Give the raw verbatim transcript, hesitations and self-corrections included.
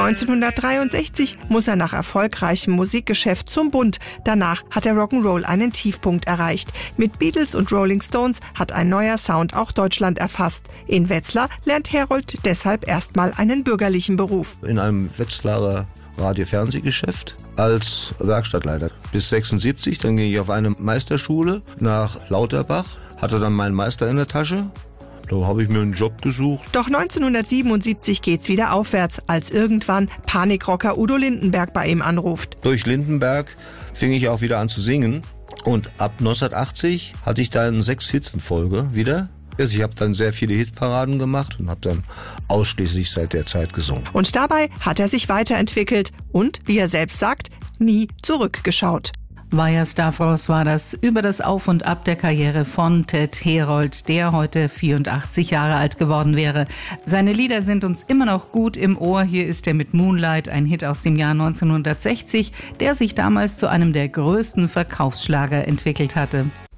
neunzehnhundertdreiundsechzig muss er nach erfolgreichem Musikgeschäft zum Bund. Danach hat der Rock'n'Roll einen Tiefpunkt erreicht. Mit Beatles und Rolling Stones hat ein neuer Sound auch Deutschland erfasst. In Wetzlar lernt Herold deshalb erstmal einen bürgerlichen Beruf. In einem Wetzlarer Radio-Fernsehgeschäft als Werkstattleiter bis sechsundsiebzig. Dann ging ich auf eine Meisterschule nach Lauterbach, hatte dann meinen Meister in der Tasche. Da habe ich mir einen Job gesucht. Doch neunzehnhundertsiebenundsiebzig geht's wieder aufwärts, als irgendwann Panikrocker Udo Lindenberg bei ihm anruft. Durch Lindenberg fing ich auch wieder an zu singen. Und ab neunzehnhundertachtzig hatte ich dann sechs Hits in Folge wieder. Also ich habe dann sehr viele Hitparaden gemacht und habe dann ausschließlich seit der Zeit gesungen. Und dabei hat er sich weiterentwickelt und, wie er selbst sagt, nie zurückgeschaut. Via Stavros war das über das Auf und Ab der Karriere von Ted Herold, der heute vierundachtzig Jahre alt geworden wäre. Seine Lieder sind uns immer noch gut im Ohr. Hier ist er mit Moonlight, ein Hit aus dem Jahr neunzehnhundertsechzig, der sich damals zu einem der größten Verkaufsschlager entwickelt hatte.